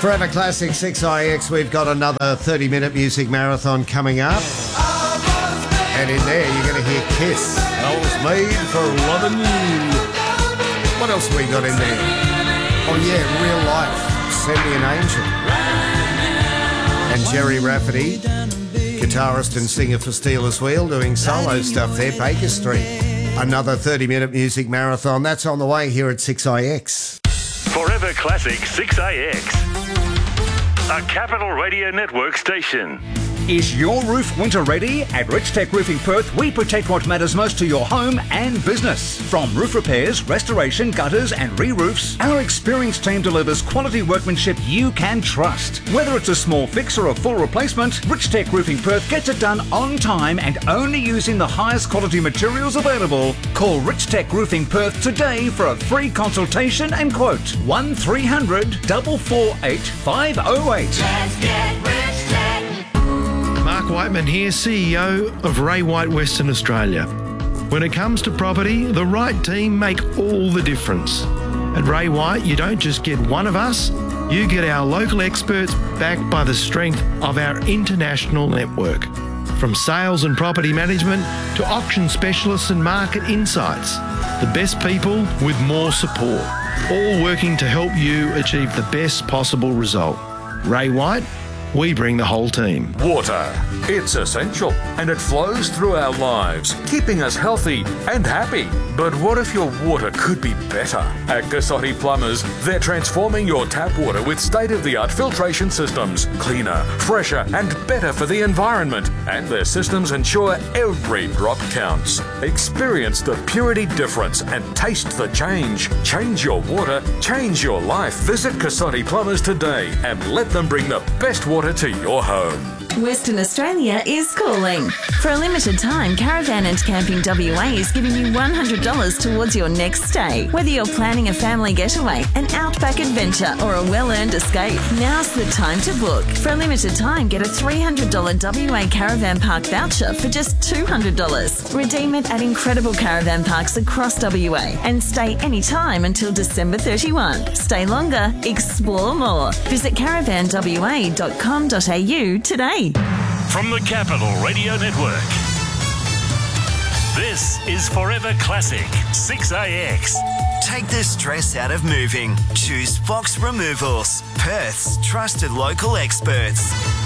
Forever Classic 6IX, we've got another 30-minute music marathon coming up. And in there, you're going to hear Kiss. I was made for loving you. What else have we got in there? Oh, yeah, Real Life. Send Me an Angel. And Jerry Rafferty, guitarist and singer for Steelers Wheel, doing solo stuff there, Baker Street. Another 30-minute music marathon. That's on the way here at 6IX. Forever Classic 6IX. A Capital Radio Network station. Is your roof winter ready? At Richtech Roofing Perth, we protect what matters most to your home and business. From roof repairs, restoration, gutters and re-roofs, our experienced team delivers quality workmanship you can trust. Whether it's a small fix or a full replacement, Richtech Roofing Perth gets it done on time and only using the highest quality materials available. Call Richtech Roofing Perth today for a free consultation and quote. 1300 448 508. Let's get Richtech. Mark Whiteman here, CEO of Ray White Western Australia. When it comes to property, the right team make all the difference. At Ray White, you don't just get one of us, you get our local experts backed by the strength of our international network. From sales and property management to auction specialists and market insights, the best people with more support, all working to help you achieve the best possible result. Ray White, we bring the whole team. Water. It's essential and it flows through our lives, keeping us healthy and happy. But what if your water could be better? At Casotti Plumbers, they're transforming your tap water with state-of-the-art filtration systems. Cleaner, fresher and better for the environment. And their systems ensure every drop counts. Experience the purity difference and taste the change. Change your water, change your life. Visit Casotti Plumbers today and let them bring the best water to your home. Western Australia is calling. For a limited time, Caravan and Camping WA is giving you $100 towards your next stay. Whether you're planning a family getaway, an outback adventure or a well-earned escape, now's the time to book. For a limited time, get a $300 WA Caravan Park voucher for just $200. Redeem it at incredible caravan parks across WA and stay anytime until December 31. Stay longer, explore more. Visit caravanwa.com.au today. From the Capital Radio Network. This is Forever Classic 6IX. Take the stress out of moving. Choose Fox Removals, Perth's trusted local experts.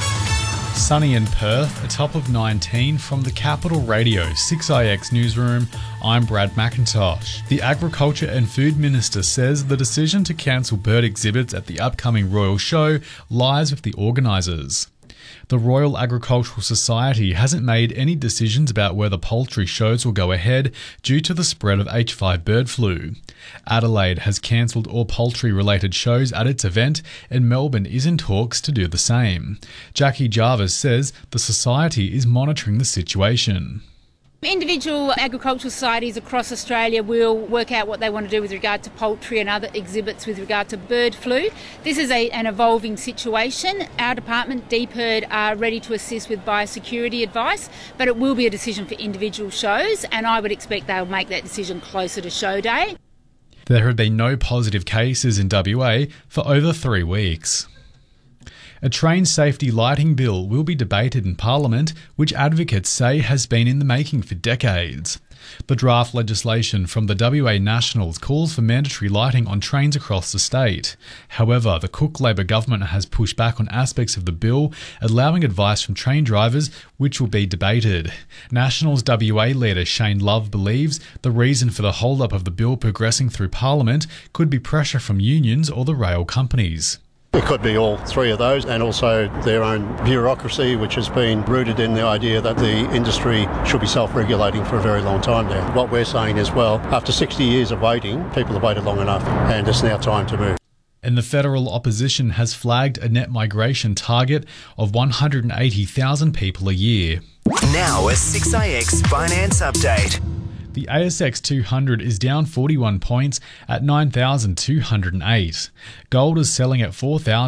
Sunny in Perth, a top of 19 from the Capital Radio 6IX newsroom. I'm Brad McIntosh. The Agriculture and Food Minister says the decision to cancel bird exhibits at the upcoming Royal Show lies with the organisers. The Royal Agricultural Society hasn't made any decisions about whether poultry shows will go ahead due to the spread of H5 bird flu. Adelaide has cancelled all poultry-related shows at its event, and Melbourne is in talks to do the same. Jackie Jarvis says the Society is monitoring the situation. Individual agricultural societies across Australia will work out what they want to do with regard to poultry and other exhibits with regard to bird flu. This is an evolving situation. Our department, DPIRD, are ready to assist with biosecurity advice, but it will be a decision for individual shows, and I would expect they'll make that decision closer to show day. There have been no positive cases in WA for over 3 weeks. A train safety lighting bill will be debated in Parliament, which advocates say has been in the making for decades. The draft legislation from the WA Nationals calls for mandatory lighting on trains across the state. However, the Cook Labor government has pushed back on aspects of the bill, allowing advice from train drivers, which will be debated. Nationals WA leader Shane Love believes the reason for the hold-up of the bill progressing through Parliament could be pressure from unions or the rail companies. It could be all three of those, and also their own bureaucracy, which has been rooted in the idea that the industry should be self-regulating for a very long time now. What we're saying is, well, after 60 years of waiting, people have waited long enough, and it's now time to move. And the federal opposition has flagged a net migration target of 180,000 people a year. Now a 6IX Finance Update. The ASX 200 is down 41 points at 9,208. Gold is selling at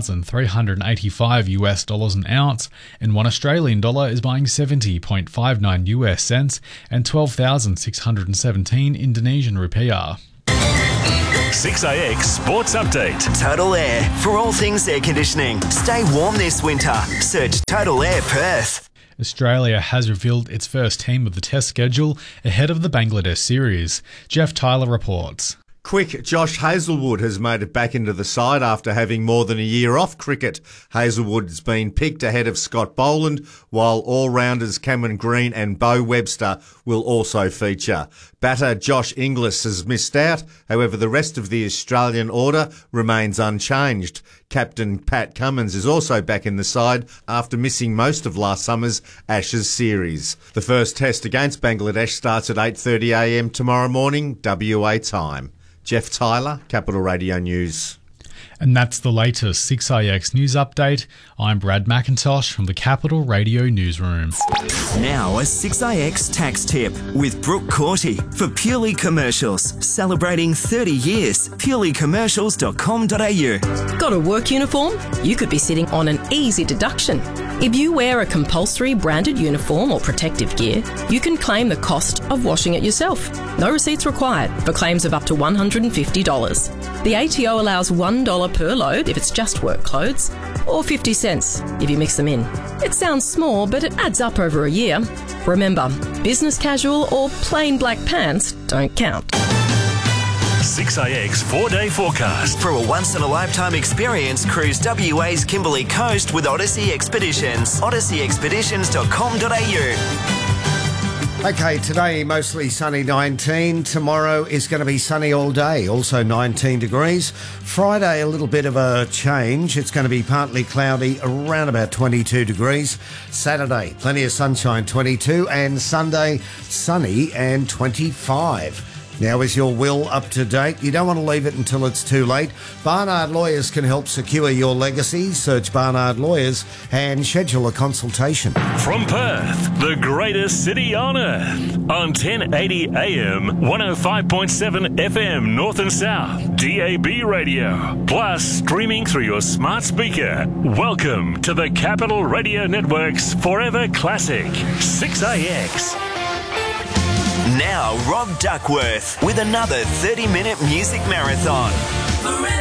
$4,385 an ounce, and $1 Australian dollar is buying 70.59 US cents and 12,617 Indonesian rupiah. 6AX Sports Update. Total Air. For all things air conditioning, stay warm this winter. Search Total Air Perth. Australia has revealed its first team of the Test schedule ahead of the Bangladesh series. Jeff Tyler reports. Quick, Josh Hazlewood has made it back into the side after having more than a year off cricket. Hazlewood's been picked ahead of Scott Boland, while all-rounders Cameron Green and Bo Webster will also feature. Batter Josh Inglis has missed out, however the rest of the Australian order remains unchanged. Captain Pat Cummins is also back in the side after missing most of last summer's Ashes series. The first test against Bangladesh starts at 8:30am tomorrow morning, WA time. Jeff Tyler, Capital Radio News. And that's the latest 6AX News Update. I'm Brad McIntosh from the Capital Radio Newsroom. Now a 6AX tax tip with Brooke Corty for Purely Commercials. Celebrating 30 years. purelycommercials.com.au. Got a work uniform? You could be sitting on an easy deduction. If you wear a compulsory branded uniform or protective gear, you can claim the cost of washing it yourself. No receipts required for claims of up to $150. The ATO allows $1 per load if it's just work clothes, or 50 cents if you mix them in. It sounds small, but it adds up over a year. Remember, business casual or plain black pants don't count. 6AX 4-day forecast. For a once-in-a-lifetime experience, cruise WA's Kimberley Coast with Odyssey Expeditions. odysseyexpeditions.com.au. Okay, today mostly sunny 19. Tomorrow is going to be sunny all day, also 19 degrees. Friday, a little bit of a change. It's going to be partly cloudy, around about 22 degrees. Saturday, plenty of sunshine, 22. And Sunday, sunny and 25. Now, is your will up to date? You don't want to leave it until it's too late. Barnard Lawyers can help secure your legacy. Search Barnard Lawyers and schedule a consultation. From Perth, the greatest city on earth. On 1080 AM, 105.7 FM North and South, DAB radio. Plus, streaming through your smart speaker. Welcome to the Capital Radio Network's Forever Classic, 6AX. Now, Rob Duckworth with another 30-minute music marathon.